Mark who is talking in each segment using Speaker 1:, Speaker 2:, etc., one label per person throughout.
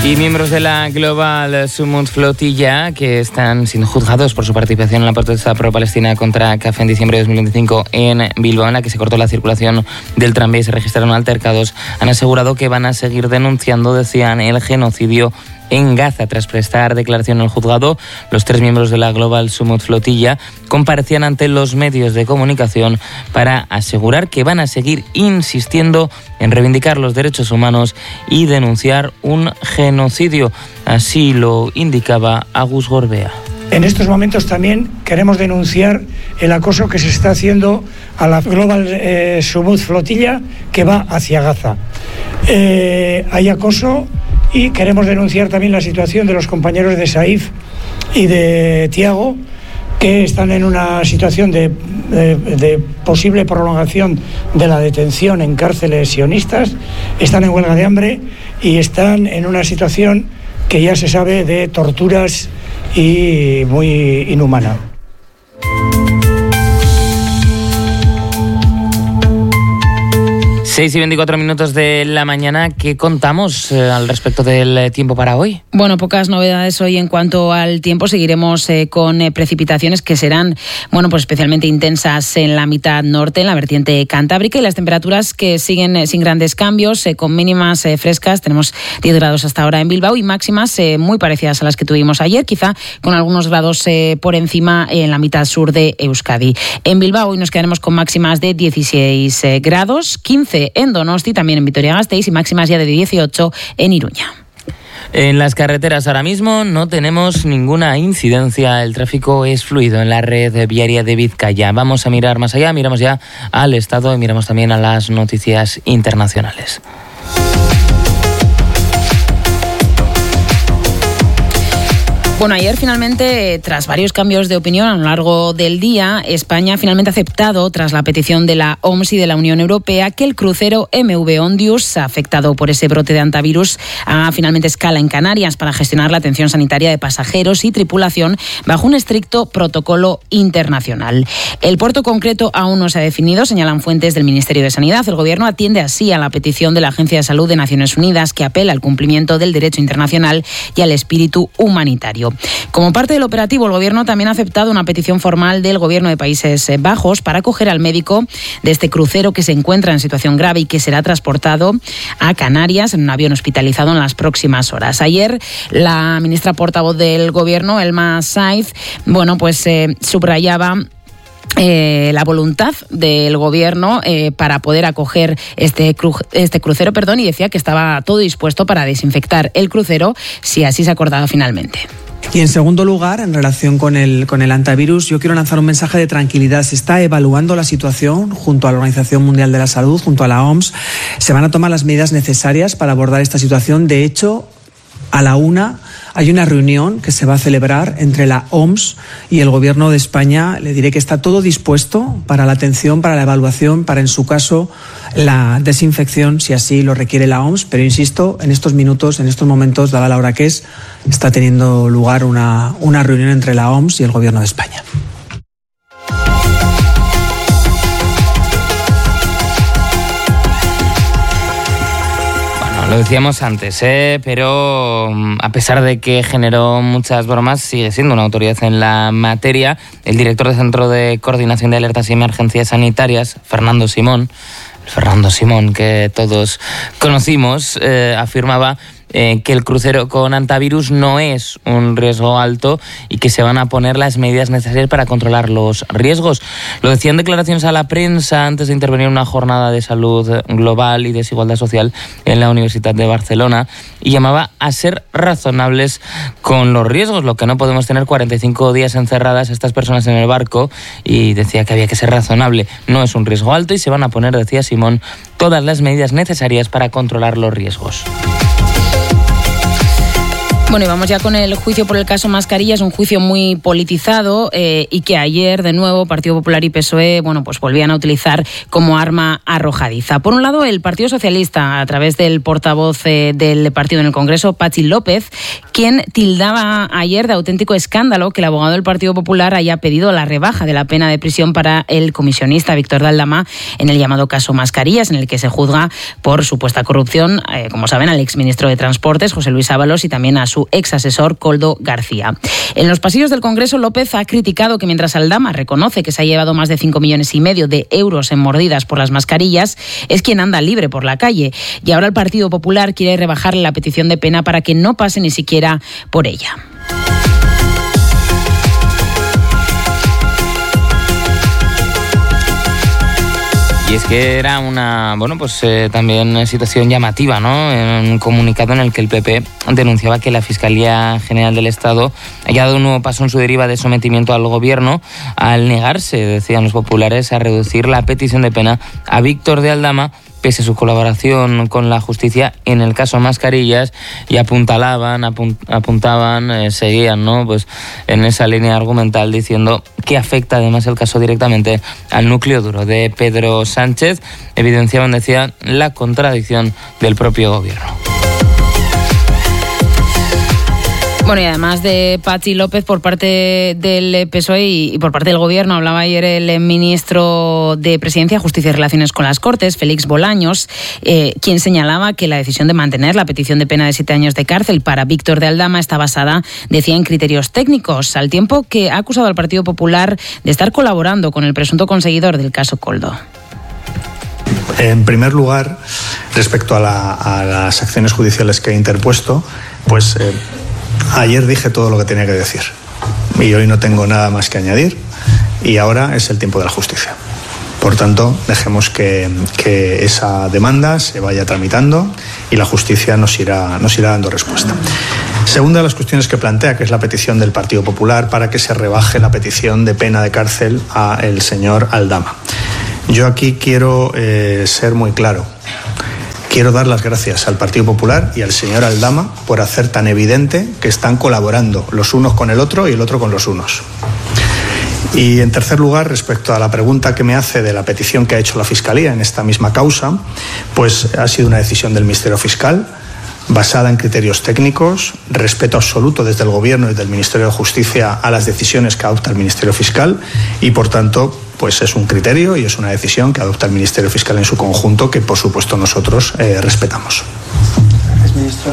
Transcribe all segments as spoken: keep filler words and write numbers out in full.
Speaker 1: Y miembros de la Global Summit Flotilla, que están siendo juzgados por su participación en la protesta pro-palestina contra C A F en diciembre de dos mil veinticinco en Bilbao, en la que se cortó la circulación del tranvía y se registraron altercados, han asegurado que van a seguir denunciando, decían, el genocidio en Gaza. Tras prestar declaración al juzgado, los tres miembros de la Global Summit Flotilla comparecían ante los medios de comunicación para asegurar que van a seguir insistiendo en reivindicar los derechos humanos y denunciar un genocidio. Así lo indicaba Agus Gorbea.
Speaker 2: En estos momentos también queremos denunciar el acoso que se está haciendo a la Global eh, Summit Flotilla que va hacia Gaza. Eh, hay acoso y queremos denunciar también la situación de los compañeros de Saif y de Tiago, que están en una situación de, de, de posible prolongación de la detención en cárceles sionistas, están en huelga de hambre y están en una situación que ya se sabe de torturas y muy inhumana.
Speaker 1: seis y veinticuatro minutos de la mañana. ¿Qué contamos eh, al respecto del eh, tiempo para hoy?
Speaker 3: Bueno, pocas novedades hoy en cuanto al tiempo. Seguiremos eh, con eh, precipitaciones que serán, bueno, pues especialmente intensas en la mitad norte, en la vertiente cantábrica, y las temperaturas que siguen eh, sin grandes cambios, eh, con mínimas eh, frescas. Tenemos diez grados hasta ahora en Bilbao y máximas eh, muy parecidas a las que tuvimos ayer, quizá con algunos grados eh, por encima en la mitad sur de Euskadi. En Bilbao hoy nos quedaremos con máximas de dieciséis eh, grados, quince en Donosti, también en Vitoria-Gasteiz, y máximas ya de dieciocho en Iruña.
Speaker 1: En las carreteras ahora mismo no tenemos ninguna incidencia, el tráfico es fluido en la red viaria de Vizcaya. Vamos a mirar más allá, miramos ya al estado y miramos también a las noticias internacionales.
Speaker 3: Bueno, ayer finalmente, tras varios cambios de opinión a lo largo del día, España finalmente ha aceptado, tras la petición de la O M S y de la Unión Europea, que el crucero M V Ondius, afectado por ese brote de hantavirus, haga finalmente escala en Canarias para gestionar la atención sanitaria de pasajeros y tripulación bajo un estricto protocolo internacional. El puerto concreto aún no se ha definido, señalan fuentes del Ministerio de Sanidad. El Gobierno atiende así a la petición de la Agencia de Salud de Naciones Unidas, que apela al cumplimiento del derecho internacional y al espíritu humanitario. Como parte del operativo, el Gobierno también ha aceptado una petición formal del Gobierno de Países Bajos para acoger al médico de este crucero que se encuentra en situación grave y que será transportado a Canarias en un avión hospitalizado en las próximas horas. Ayer, la ministra portavoz del Gobierno, Elma Saiz, bueno, pues eh, subrayaba Eh, la voluntad del Gobierno eh, para poder acoger este, cru- este crucero, perdón, y decía que estaba todo dispuesto para desinfectar el crucero si así se acordaba finalmente.
Speaker 4: Y en segundo lugar, en relación con el, con el hantavirus, yo quiero lanzar un mensaje de tranquilidad. Se está evaluando la situación junto a la Organización Mundial de la Salud, junto a la O M S. Se van a tomar las medidas necesarias para abordar esta situación. De hecho, a la una hay una reunión que se va a celebrar entre la O M S y el Gobierno de España. Le diré que está todo dispuesto para la atención, para la evaluación, para, en su caso, la desinfección, si así lo requiere la O M S. Pero insisto, en estos minutos, en estos momentos, dada la hora que es, está teniendo lugar una, una reunión entre la O M S y el Gobierno de España.
Speaker 1: Lo decíamos antes, ¿eh? pero a pesar de que generó muchas bromas, sigue siendo una autoridad en la materia. El director del Centro de Coordinación de Alertas y Emergencias Sanitarias, Fernando Simón, Fernando Simón que todos conocimos, eh, afirmaba eh, que el crucero con hantavirus no es un riesgo alto y que se van a poner las medidas necesarias para controlar los riesgos. Lo decía en declaraciones a la prensa antes de intervenir en una jornada de salud global y desigualdad social en la Universidad de Barcelona y llamaba a ser razonables con los riesgos, lo que no podemos tener cuarenta y cinco días encerradas estas personas en el barco, y decía que había que ser razonable. No es un riesgo alto y se van a poner, decía Simón, todas las medidas necesarias para controlar los riesgos.
Speaker 3: Bueno, y vamos ya con el juicio por el caso Mascarillas, un juicio muy politizado eh, y que ayer, de nuevo, Partido Popular y P S O E, bueno, pues volvían a utilizar como arma arrojadiza. Por un lado, el Partido Socialista, a través del portavoz eh, del partido en el Congreso, Patxi López, quien tildaba ayer de auténtico escándalo que el abogado del Partido Popular haya pedido la rebaja de la pena de prisión para el comisionista Víctor de Aldama en el llamado caso Mascarillas, en el que se juzga por supuesta corrupción, eh, como saben, al exministro de Transportes, José Luis Ábalos, y también a su ex asesor Koldo García. En los pasillos del Congreso, López ha criticado que mientras Aldama reconoce que se ha llevado más de cinco millones y medio de euros en mordidas por las mascarillas, es quien anda libre por la calle. Y ahora el Partido Popular quiere rebajarle la petición de pena para que no pase ni siquiera por ella.
Speaker 1: Y es que era una, bueno, pues eh, también situación llamativa, ¿no? En un comunicado en el que el P P denunciaba que la Fiscalía General del Estado haya dado un nuevo paso en su deriva de sometimiento al gobierno al negarse, decían los populares, a reducir la petición de pena a Víctor de Aldama, pese a su colaboración con la justicia en el caso Mascarillas, y apuntalaban, apunt, apuntaban, eh, seguían, ¿no? Pues en esa línea argumental, diciendo que afecta además el caso directamente al núcleo duro de Pedro Sánchez. Evidenciaban, decían, la contradicción del propio gobierno.
Speaker 3: Bueno, y además de Patxi López, por parte del P S O E y por parte del Gobierno, hablaba ayer el ministro de Presidencia, Justicia y Relaciones con las Cortes, Félix Bolaños, eh, quien señalaba que la decisión de mantener la petición de pena de siete años de cárcel para Víctor de Aldama está basada, decía, en criterios técnicos, al tiempo que ha acusado al Partido Popular de estar colaborando con el presunto conseguidor del caso Koldo.
Speaker 5: En primer lugar, respecto a, la, a las acciones judiciales que he interpuesto, pues eh, ayer dije todo lo que tenía que decir y hoy no tengo nada más que añadir, y ahora es el tiempo de la justicia. Por tanto, dejemos que, que esa demanda se vaya tramitando y la justicia nos irá, nos irá dando respuesta. Segunda de las cuestiones que plantea, que es la petición del Partido Popular para que se rebaje la petición de pena de cárcel al señor Aldama. Yo aquí quiero eh, ser muy claro. Quiero dar las gracias al Partido Popular y al señor Aldama por hacer tan evidente que están colaborando los unos con el otro y el otro con los unos. Y en tercer lugar, respecto a la pregunta que me hace de la petición que ha hecho la Fiscalía en esta misma causa, pues ha sido una decisión del Ministerio Fiscal basada en criterios técnicos, respeto absoluto desde el Gobierno y del Ministerio de Justicia a las decisiones que adopta el Ministerio Fiscal, y por tanto pues es un criterio y es una decisión que adopta el Ministerio Fiscal en su conjunto, que por supuesto nosotros eh, respetamos. Gracias, ministro.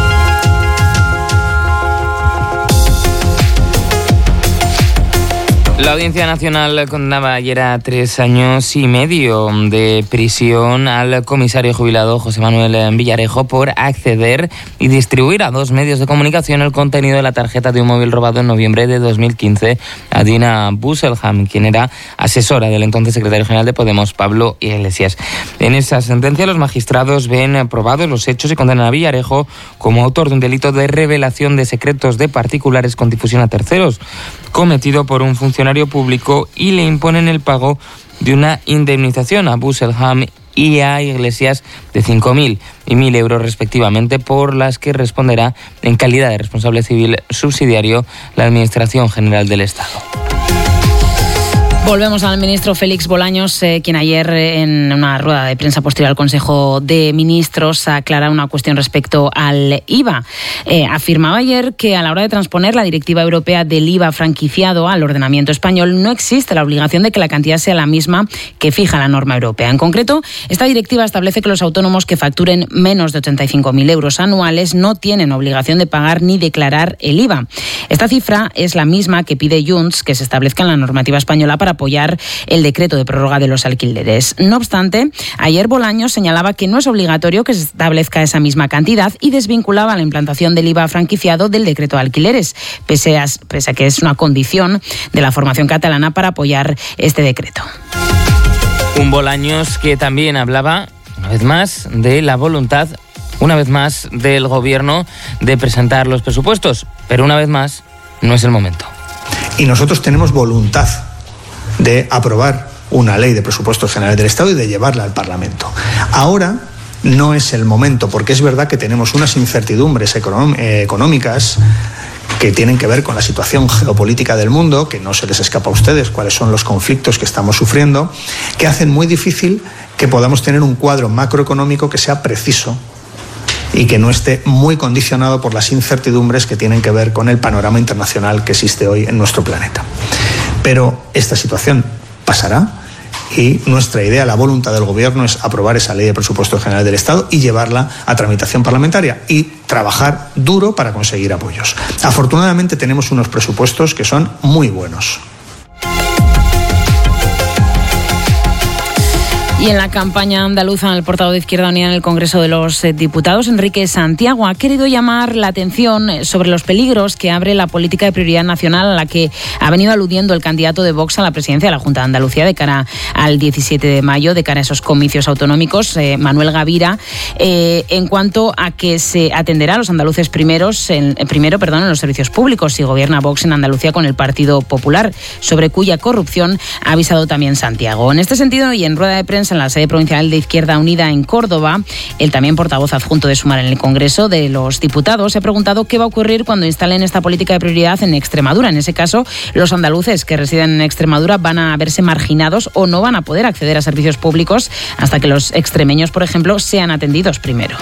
Speaker 1: La Audiencia Nacional condenaba ayer a tres años y medio de prisión al comisario jubilado José Manuel Villarejo por acceder y distribuir a dos medios de comunicación el contenido de la tarjeta de un móvil robado en noviembre de dos mil quince a Dina Busselham, quien era asesora del entonces secretario general de Podemos, Pablo Iglesias. En esa sentencia, los magistrados ven probados los hechos y condenan a Villarejo como autor de un delito de revelación de secretos de particulares con difusión a terceros, cometido por un funcionario público, y le imponen el pago de una indemnización a Busselham y a Iglesias de cinco mil y mil euros respectivamente, por las que responderá en calidad de responsable civil subsidiario la Administración General del Estado.
Speaker 3: Volvemos al ministro Félix Bolaños, eh, quien ayer eh, en una rueda de prensa posterior al Consejo de Ministros aclara una cuestión respecto al I V A. Eh, afirmaba ayer que a la hora de transponer la directiva europea del I V A franquiciado al ordenamiento español no existe la obligación de que la cantidad sea la misma que fija la norma europea. En concreto, esta directiva establece que los autónomos que facturen menos de ochenta y cinco mil euros anuales no tienen obligación de pagar ni declarar el I V A. Esta cifra es la misma que pide Junts que se establezca en la normativa española para apoyar el decreto de prórroga de los alquileres. No obstante, ayer Bolaños señalaba que no es obligatorio que se establezca esa misma cantidad y desvinculaba la implantación del I V A franquiciado del decreto de alquileres, pese a, pese a que es una condición de la formación catalana para apoyar este decreto.
Speaker 1: Un Bolaños que también hablaba, una vez más, de la voluntad, una vez más, del Gobierno de presentar los presupuestos, pero una vez más, no es el momento.
Speaker 5: Y nosotros tenemos voluntad de aprobar una ley de presupuestos generales del Estado y de llevarla al Parlamento. Ahora no es el momento, porque es verdad que tenemos unas incertidumbres económicas que tienen que ver con la situación geopolítica del mundo, que no se les escapa a ustedes cuáles son los conflictos que estamos sufriendo, que hacen muy difícil que podamos tener un cuadro macroeconómico que sea preciso y que no esté muy condicionado por las incertidumbres que tienen que ver con el panorama internacional que existe hoy en nuestro planeta. Pero esta situación pasará y nuestra idea, la voluntad del Gobierno es aprobar esa Ley de Presupuesto General del Estado y llevarla a tramitación parlamentaria y trabajar duro para conseguir apoyos. Afortunadamente tenemos unos presupuestos que son muy buenos.
Speaker 3: Y en la campaña andaluza, el portavoz de Izquierda Unida en el Congreso de los Diputados, Enrique Santiago, ha querido llamar la atención sobre los peligros que abre la política de prioridad nacional a la que ha venido aludiendo el candidato de Vox a la presidencia de la Junta de Andalucía de cara al diecisiete de mayo, de cara a esos comicios autonómicos, eh, Manuel Gavira, eh, en cuanto a que se atenderá a los andaluces primeros, en, primero perdón, en los servicios públicos si gobierna Vox en Andalucía con el Partido Popular, sobre cuya corrupción ha avisado también Santiago. En este sentido, y en rueda de prensa en la sede provincial de Izquierda Unida en Córdoba, el también portavoz adjunto de Sumar en el Congreso de los Diputados se ha preguntado qué va a ocurrir cuando instalen esta política de prioridad en Extremadura. En ese caso, los andaluces que residen en Extremadura van a verse marginados o no van a poder acceder a servicios públicos hasta que los extremeños, por ejemplo, sean atendidos primero.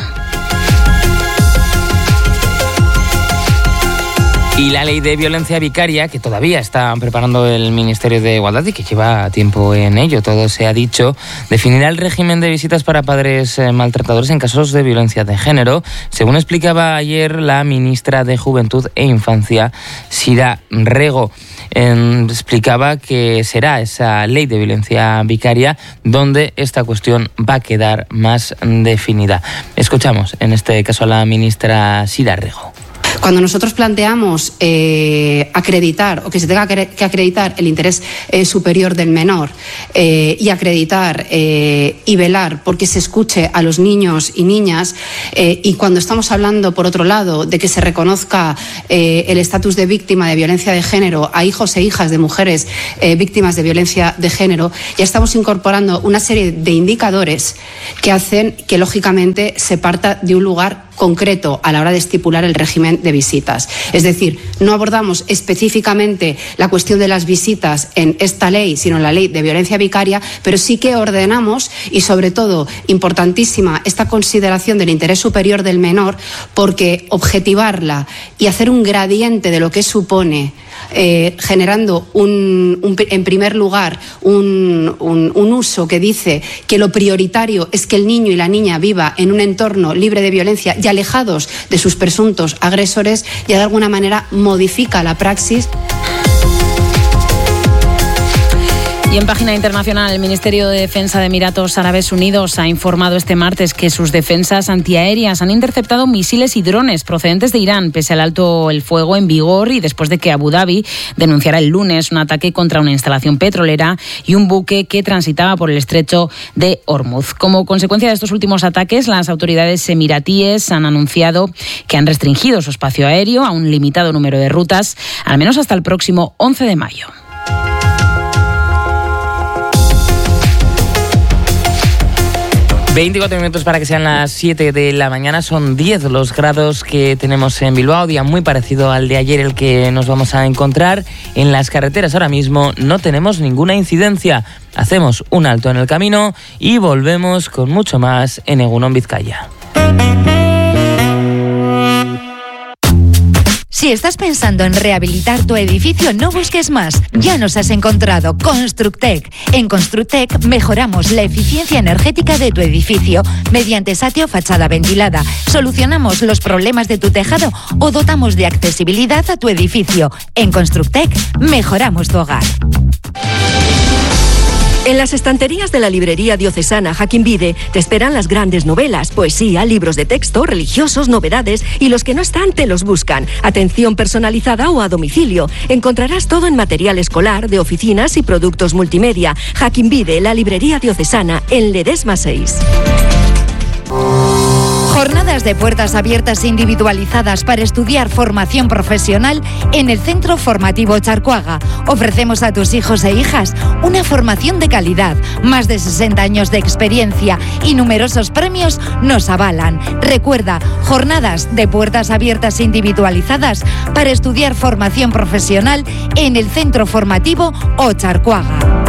Speaker 1: Y la ley de violencia vicaria, que todavía está preparando el Ministerio de Igualdad y que lleva tiempo en ello, todo se ha dicho, definirá el régimen de visitas para padres maltratadores en casos de violencia de género, según explicaba ayer la ministra de Juventud e Infancia, Sira Rego. Eh, explicaba que será esa ley de violencia vicaria donde esta cuestión va a quedar más definida. Escuchamos en este caso a la ministra Sira Rego.
Speaker 6: Cuando nosotros planteamos eh, acreditar o que se tenga que acreditar el interés eh, superior del menor eh, y acreditar eh, y velar porque se escuche a los niños y niñas eh, y cuando estamos hablando, por otro lado, de que se reconozca eh, el estatus de víctima de violencia de género a hijos e hijas de mujeres eh, víctimas de violencia de género, ya estamos incorporando una serie de indicadores que hacen que, lógicamente, se parta de un lugar concreto a la hora de estipular el régimen de visitas. Es decir, no abordamos específicamente la cuestión de las visitas en esta ley, sino en la ley de violencia vicaria, pero sí que ordenamos y, sobre todo, importantísima, esta consideración del interés superior del menor, porque objetivarla y hacer un gradiente de lo que supone, eh, generando un, un, en primer lugar un, un, un uso que dice que lo prioritario es que el niño y la niña viva en un entorno libre de violencia y alejados de sus presuntos agresores, ya de alguna manera modifica la praxis.
Speaker 3: Y en página internacional, el Ministerio de Defensa de Emiratos Árabes Unidos ha informado este martes que sus defensas antiaéreas han interceptado misiles y drones procedentes de Irán, pese al alto el fuego en vigor y después de que Abu Dhabi denunciara el lunes un ataque contra una instalación petrolera y un buque que transitaba por el estrecho de Hormuz. Como consecuencia de estos últimos ataques, las autoridades emiratíes han anunciado que han restringido su espacio aéreo a un limitado número de rutas, al menos hasta el próximo once de mayo.
Speaker 1: veinticuatro minutos para que sean las siete de la mañana, son diez los grados que tenemos en Bilbao, día muy parecido al de ayer el que nos vamos a encontrar. En las carreteras ahora mismo no tenemos ninguna incidencia, hacemos un alto en el camino y volvemos con mucho más en Egunon Vizcaya.
Speaker 7: Si estás pensando en rehabilitar tu edificio, no busques más. Ya nos has encontrado. Constructec. En Constructec mejoramos la eficiencia energética de tu edificio mediante satio fachada ventilada. Solucionamos los problemas de tu tejado o dotamos de accesibilidad a tu edificio. En Constructec mejoramos tu hogar.
Speaker 8: En las estanterías de la librería diocesana Jaquín Vide te esperan las grandes novelas, poesía, libros de texto, religiosos, novedades y los que no están te los buscan. Atención personalizada o a domicilio. Encontrarás todo en material escolar, de oficinas y productos multimedia. Jaquín Vide, la librería diocesana en Ledesma seis.
Speaker 7: Jornadas de puertas abiertas individualizadas para estudiar formación profesional en el Centro Formativo Charcoaga. Ofrecemos a tus hijos e hijas una formación de calidad, más de sesenta años de experiencia y numerosos premios nos avalan. Recuerda, jornadas de puertas abiertas individualizadas para estudiar formación profesional en el Centro Formativo Ocharcoaga.